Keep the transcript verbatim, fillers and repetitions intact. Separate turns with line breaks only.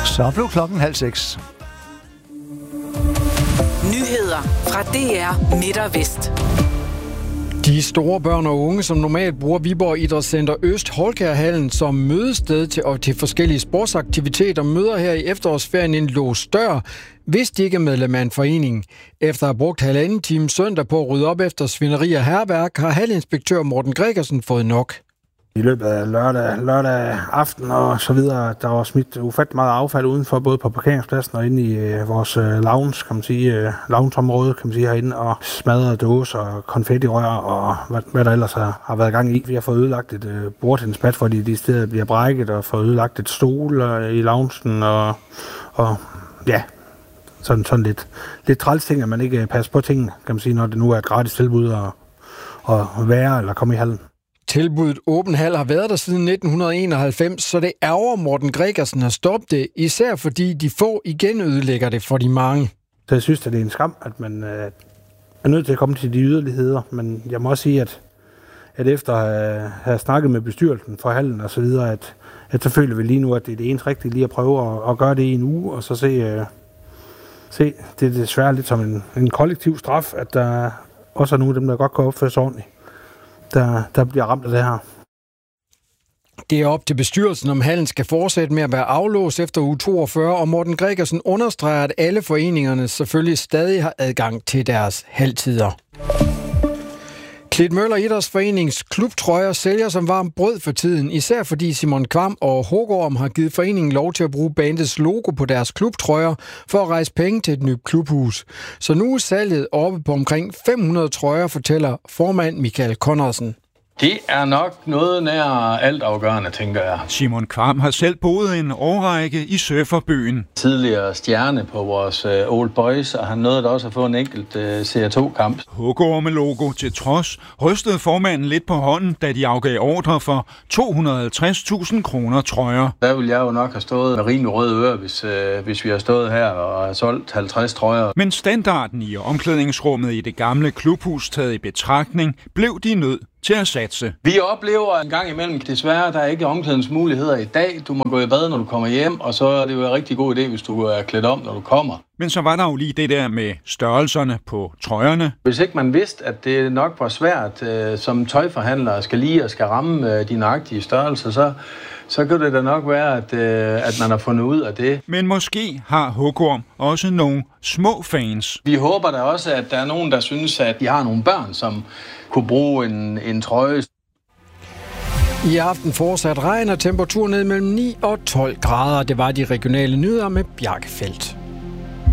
Så blev klokken halv seks.
Nyheder fra D R Midt og Vest.
De store børn og unge, som normalt bruger Viborg Idrætscenter Øst Holkærhallen som mødested til, og til forskellige sportsaktiviteter, møder her i efterårsferien en låst dør, hvis de ikke er medlem af en forening. Efter at have brugt halvanden time søndag på at rydde op efter svineri og hærværk, har hallinspektør Morten Gregersen fået nok.
I løbet af lørdag, lørdag aften og så videre, der var smidt ufattelig meget affald udenfor, både på parkeringspladsen og inde i øh, vores øh, lounge, kan man sige, øh, loungeområde, kan man sige herinde, og smadrede dåser og konfettirør og hvad, hvad der ellers har, har været gang i. Vi har fået ødelagt et øh, bordtennisbat, hvor de, de steder bliver brækket, og fået ødelagt et stol øh, i loungen, og, og ja, sådan, sådan lidt, lidt træls ting, at man ikke passer på tingene, kan man sige, når det nu er et gratis tilbud at, at være eller komme i hallen.
Tilbuddet Åben Hal har været der siden nitten enoghalvfems, så det ærger Morten Gregersen har stoppet det, især fordi de få igen ødelægger det for de mange.
Så jeg synes, at det er en skam, at man øh, er nødt til at komme til de yderligheder, men jeg må også sige, at, at efter at have snakket med bestyrelsen for hallen og så videre, at, at så føler vi lige nu, at det er det eneste rigtige lige at prøve at, at gøre det i en uge, og så se, øh, se det er desværre lidt som en, en kollektiv straf, at der også er nogle af dem, der godt kan opføre sig ordentligt. Der, der bliver ramt af det her.
Det er op til bestyrelsen, om hallen skal fortsætte med at være aflåst efter uge toogfyrre, og Morten Gregersen understreger, at alle foreningerne selvfølgelig stadig har adgang til deres halvtider. Klitmøller Idrætsforenings klubtrøjer sælger som varmt brød for tiden, især fordi Simon Kvam og Hågorm har givet foreningen lov til at bruge bandets logo på deres klubtrøjer for at rejse penge til et nyt klubhus. Så nu er salget oppe på omkring fem hundrede trøjer, fortæller formand Michael Conradsen.
Det er nok noget nær altafgørende, tænker jeg.
Simon Kvam har selv boet en årrække i surferbyen.
Tidligere stjerne på vores uh, Old Boys, og han nåede da også at få en enkelt uh, C R to-kamp.
Hågård med logo til trods rystede formanden lidt på hånden, da de afgav ordre for to hundrede og halvtreds tusind kroner trøjer.
Der ville jeg jo nok have stået med rimelig røde ører, hvis, uh, hvis vi har stået her og har solgt halvtreds trøjer.
Men standarden i omklædningsrummet i det gamle klubhus taget i betragtning, blev de nødt til at satse.
Vi oplever en gang imellem, desværre, der er ikke omklædningsmuligheder i dag. Du må gå i bad, når du kommer hjem, og så er det jo en rigtig god idé, hvis du er klædt om, når du kommer.
Men så var der jo lige det der med størrelserne på trøjerne.
Hvis ikke man vidste, at det nok var svært øh, som tøjforhandler skal lige og skal ramme øh, de nøjagtige størrelser, så, så kan det da nok være, at, øh, at man har fundet ud af det.
Men måske har Hågorm også nogle små fans.
Vi håber da også, at der er nogen, der synes, at de har nogle børn, som kunne bruge en, en trøje.
I aften fortsat regn og temperatur ned mellem ni og tolv grader. Det var de regionale nyheder med Bjarke Feldt.